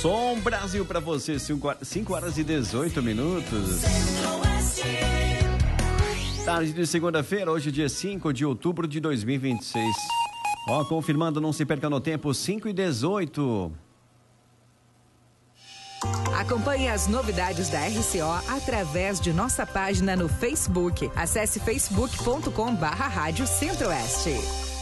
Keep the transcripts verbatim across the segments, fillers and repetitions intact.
Som Brasil para você, cinco horas e dezoito minutos. Tarde de segunda-feira, hoje dia cinco de outubro de dois mil e vinte e seis. Ó, confirmando, não se perca no tempo, cinco e dezoito. Acompanhe as novidades da R C O através de nossa página no Facebook. Acesse facebook ponto com barra Rádio Centro-Oeste.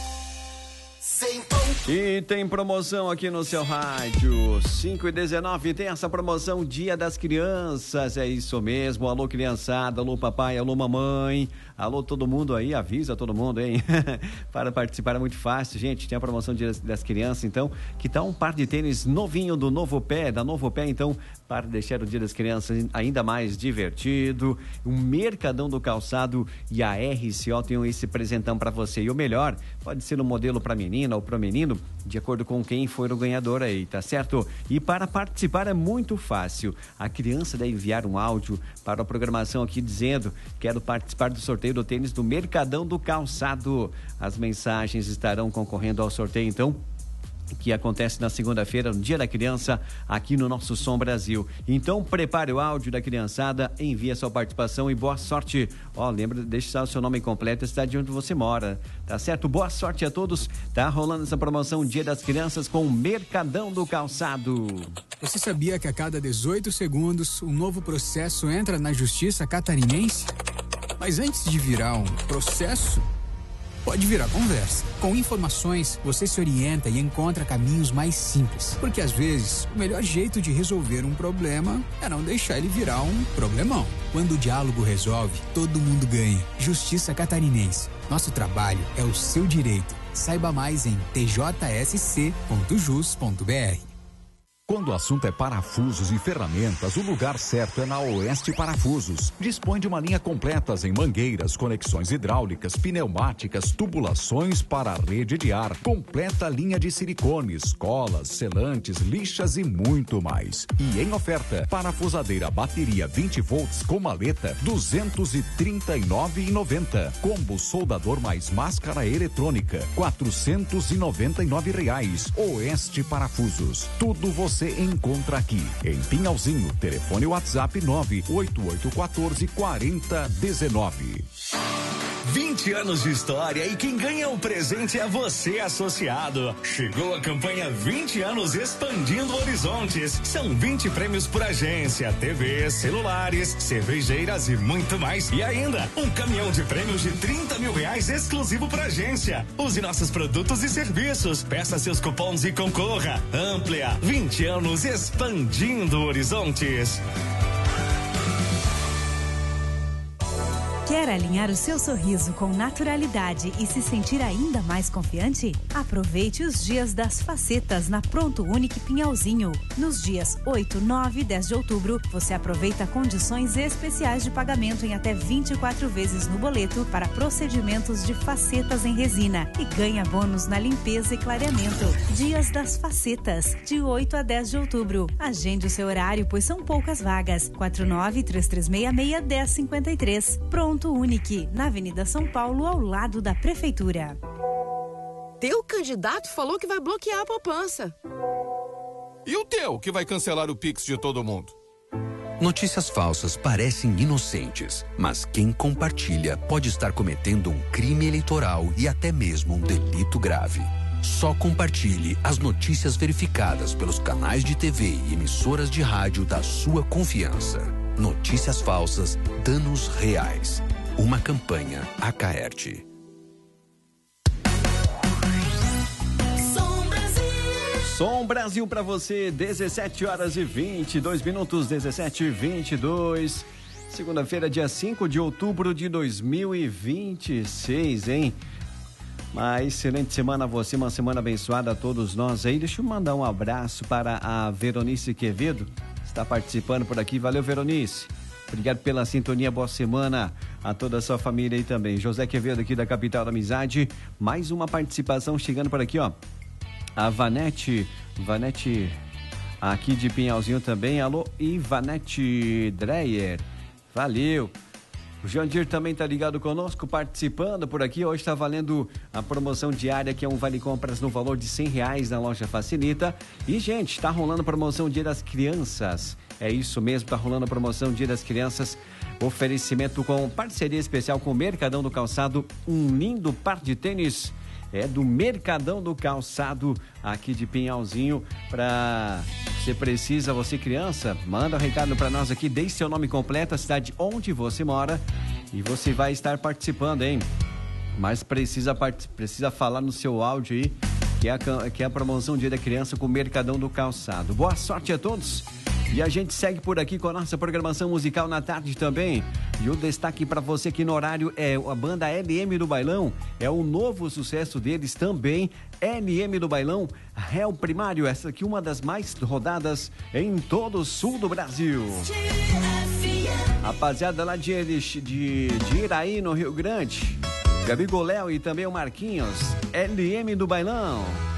E tem promoção aqui no seu rádio, cinco e dezenove, tem essa promoção Dia das Crianças, é isso mesmo, alô criançada, alô papai, alô mamãe, alô todo mundo aí, avisa todo mundo, hein? Para participar é muito fácil, gente, tem a promoção Dia das Crianças, então, que tal um par de tênis novinho do Novo Pé, da Novo Pé, então, para deixar o Dia das Crianças ainda mais divertido, um mercadão do calçado e a R C O tem esse presentão para você, e o melhor, pode ser um modelo para menina ou para menino, de acordo com quem for o ganhador aí, tá certo? E para participar é muito fácil. A criança deve enviar um áudio para a programação aqui dizendo: quero participar do sorteio do tênis do Mercadão do Calçado. As mensagens estarão concorrendo ao sorteio, então, que acontece na segunda-feira, no Dia da Criança, aqui no nosso Som Brasil. Então, prepare o áudio da criançada, envie a sua participação e boa sorte. Ó, lembra, deixa o seu nome completo e a cidade onde você mora, tá certo? Boa sorte a todos. Tá rolando essa promoção Dia das Crianças com o Mercadão do Calçado. Você sabia que a cada dezoito segundos um novo processo entra na Justiça Catarinense? Mas antes de virar um processo, pode virar conversa. Com informações, você se orienta e encontra caminhos mais simples. Porque às vezes, o melhor jeito de resolver um problema é não deixar ele virar um problemão. Quando o diálogo resolve, todo mundo ganha. Justiça Catarinense. Nosso trabalho é o seu direito. Saiba mais em t j s c ponto jus ponto b r. Quando o assunto é parafusos e ferramentas, o lugar certo é na Oeste Parafusos. Dispõe de uma linha completa em mangueiras, conexões hidráulicas, pneumáticas, tubulações para a rede de ar, completa linha de silicones, colas, selantes, lixas e muito mais. E em oferta, parafusadeira bateria vinte volts com maleta, duzentos e trinta e nove reais e noventa centavos. Combo soldador mais máscara eletrônica, quatrocentos e noventa e nove reais. Oeste Parafusos. Tudo você Você encontra aqui em Pinhalzinho. Telefone WhatsApp nove oito oito um quatro quatro zero um nove. vinte anos de história e quem ganha o presente é você, associado. Chegou a campanha vinte anos expandindo horizontes. São vinte prêmios por agência, T V, celulares, cervejeiras e muito mais. E ainda, um caminhão de prêmios de trinta mil reais exclusivo por agência. Use nossos produtos e serviços. Peça seus cupons e concorra. Amplia, vinte anos expandindo horizontes. Quer alinhar o seu sorriso com naturalidade e se sentir ainda mais confiante? Aproveite os dias das facetas na Pronto Unique Pinhalzinho. Nos dias oito, nove e dez de outubro, você aproveita condições especiais de pagamento em até vinte e quatro vezes no boleto para procedimentos de facetas em resina e ganha bônus na limpeza e clareamento. Dias das facetas, de oito a dez de outubro. Agende o seu horário, pois são poucas vagas. quatro nove, três três seis seis, um zero cinco três. Pronto Unique, na Avenida São Paulo, ao lado da Prefeitura. Teu candidato falou que vai bloquear a poupança. E o teu, que vai cancelar o Pix de todo mundo? Notícias falsas parecem inocentes, mas quem compartilha pode estar cometendo um crime eleitoral e até mesmo um delito grave. Só compartilhe as notícias verificadas pelos canais de T V e emissoras de rádio da sua confiança. Notícias falsas, danos reais. Uma campanha Acaerte. Som Brasil para você, dezessete horas e vinte e dois minutos, dezessete e vinte e dois. Segunda-feira, dia cinco de outubro de dois mil e vinte e seis, hein? Uma excelente semana a você, uma semana abençoada a todos nós aí. Deixa eu mandar um abraço para a Veronice Quevedo, está participando por aqui. Valeu, Veronice. Obrigado pela sintonia, boa semana a toda a sua família aí também. José Quevedo aqui da Capital da Amizade, mais uma participação chegando por aqui, ó. A Vanete, Vanete aqui de Pinhalzinho também. Alô, Ivanete Dreyer, valeu. O Jandir também tá ligado conosco, participando por aqui. Hoje está valendo a promoção diária, que é um vale compras no valor de cem reais na loja Facilita. E, gente, tá rolando a promoção Dia das Crianças. É isso mesmo, tá rolando a promoção Dia das Crianças. Oferecimento com parceria especial com o Mercadão do Calçado. Um lindo par de tênis. É do Mercadão do Calçado, aqui de Pinhalzinho. Para você precisa, você criança, manda um recado para nós aqui, deixe seu nome completo, a cidade onde você mora, e você vai estar participando, hein? Mas precisa, precisa falar no seu áudio aí, que é, a, que é a promoção Dia da Criança com o Mercadão do Calçado. Boa sorte a todos! E a gente segue por aqui com a nossa programação musical na tarde também. E o destaque para você aqui no horário é a banda L M do Bailão. É o novo sucesso deles também. L M do Bailão, Réu Primário. Essa aqui é uma das mais rodadas em todo o sul do Brasil. Rapaziada lá de, de, de Iraí, no Rio Grande. Gabi Goléu e também o Marquinhos. L M do Bailão.